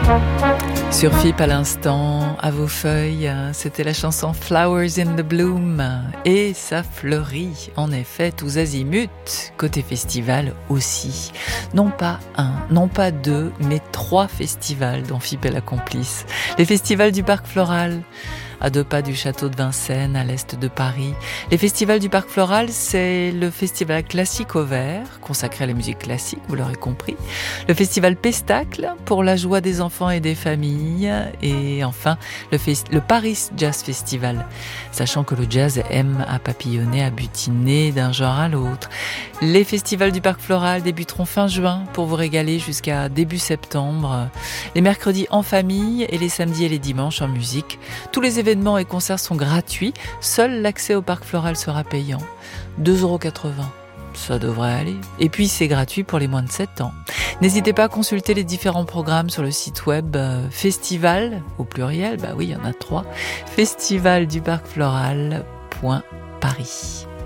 Sur FIP à l'instant, à vos feuilles, c'était la chanson Flowers in the Bloom. Et ça fleurit, en effet, tous azimuts, côté festival aussi. Non pas un, non pas deux, mais 3 festivals dont FIP est la complice. Les festivals du Parc Floral, à 2 pas du château de Vincennes, à l'est de Paris. Les festivals du Parc Floral, c'est le festival classique au vert, consacré à la musique classique, vous l'aurez compris. Le festival Pestacle, pour la joie des enfants et des familles. Et enfin, le Paris Jazz Festival, sachant que le jazz aime à papillonner, à butiner d'un genre à l'autre. Les festivals du Parc Floral débuteront fin juin pour vous régaler jusqu'à début septembre. Les mercredis en famille et les samedis et les dimanches en musique. Tous les événements et concerts sont gratuits. Seul l'accès au Parc Floral sera payant. 2,80 €. Ça devrait aller. Et puis c'est gratuit pour les moins de 7 ans. N'hésitez pas à consulter les différents programmes sur le site web festival, au pluriel, bah oui, il y en a 3, festivalduparcfloral.paris.